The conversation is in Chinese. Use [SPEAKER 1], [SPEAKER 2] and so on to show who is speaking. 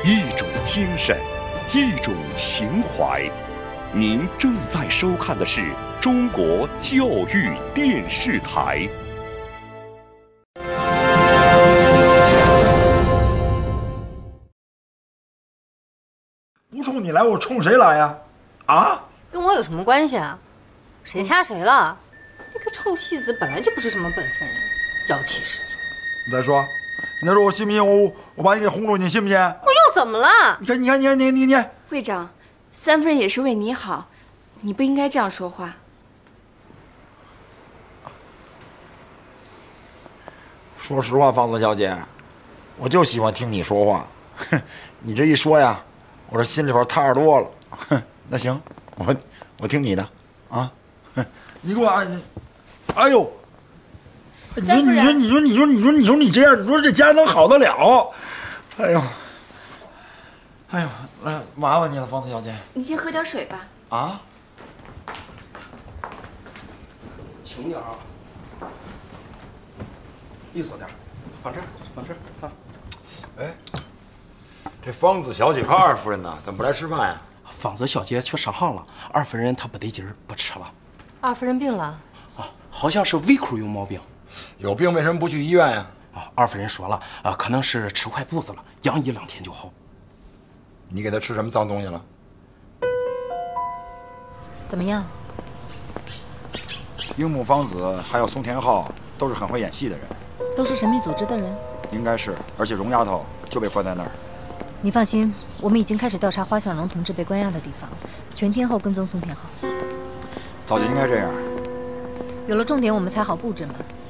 [SPEAKER 1] 一种精神，一种情怀。您正在收看的是中国教育电视台。
[SPEAKER 2] 不冲你来，我冲谁来呀？啊？
[SPEAKER 3] 跟我有什么关系啊？谁掐谁了？那个臭戏子本来就不是什么本分人，妖气十足。
[SPEAKER 2] 你再说我信不信？我把你给轰出去，你信不信？
[SPEAKER 3] 我又怎么了？
[SPEAKER 2] 你看，你，
[SPEAKER 4] 会长，三夫人也是为你好，你不应该这样说话。
[SPEAKER 2] 说实话，芳子小姐，我就喜欢听你说话。你这一说呀，我这心里边踏实多了。那行，我听你的啊。你给我按，哎呦！你说你这样，你说这家能好得了？哎呦，来麻烦你了，芳子小姐。
[SPEAKER 4] 你先喝点水吧。
[SPEAKER 2] 啊？
[SPEAKER 5] 轻点啊，意思点，放这啊。
[SPEAKER 2] 哎，这芳子小姐和二夫人呢，怎么不来吃饭呀？
[SPEAKER 5] 芳子小姐去上航了，二夫人她不得劲儿，不吃了。
[SPEAKER 3] 二夫人病了
[SPEAKER 5] 啊，好像是胃口有毛病。
[SPEAKER 2] 有病为什么不去医院呀？
[SPEAKER 5] 啊，二夫人说了，可能是吃坏肚子了，养1-2天就好。
[SPEAKER 2] 你给她吃什么脏东西了？
[SPEAKER 3] 怎么样？
[SPEAKER 6] 樱木芳子还有松田浩都是很会演戏的人，
[SPEAKER 7] 都是神秘组织的人，
[SPEAKER 6] 应该是。而且荣丫头就被关在那儿。
[SPEAKER 7] 你放心，我们已经开始调查花向荣同志被关押的地方，全天候跟踪松田浩。
[SPEAKER 6] 早就应该这样。
[SPEAKER 7] 有了重点，我们才好布置嘛。